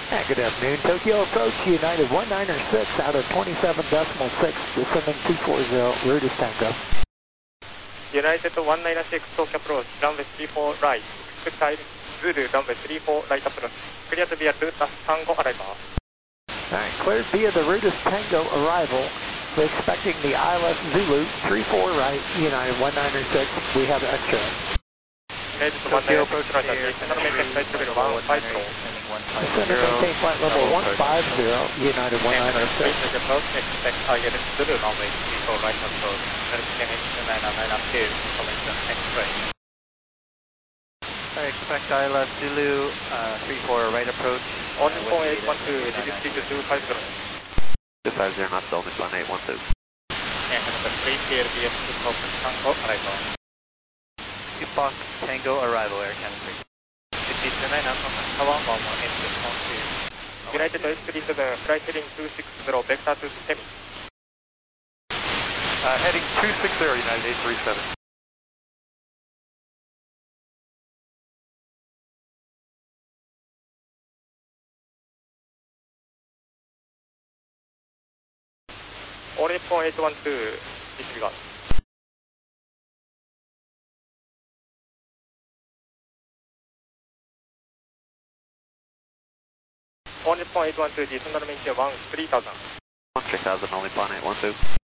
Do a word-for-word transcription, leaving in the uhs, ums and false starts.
Yeah, good afternoon. Tokyo approach, United one niner six out of twenty-seven decimal six, descending two four zero, route is Tango. United one niner six, Tokyo approach, runway three four right, expect Zulu, runway three four right approach, cleared via route Tango arrival. Alright, cleared via the route Tango arrival. We're expecting the I L S Zulu, three four right, United one niner six, we have extra. United one niner six, right, descend and maintain flight level one five zero. Descend and maintain flight level one five zero, United one niner six. Expect I L S Zulu, runway three four right approach, destination nine nine two, information X-ray. I expect I L S Zulu, uh, three four right approach. Only point eight one two, reduce speed to two five zero. two five zero, not only point eight one two. And number three, K L B S to Fox Tango arrival. Fox Tango arrival, Air Canada three. United two three seven, flight heading two six zero, vector to semi. Uh, heading two six zero, United eight three seven. Only point eight one two, disregard. Only point eight one two, descend and maintain one three thousand. one three thousand, only point eight one two.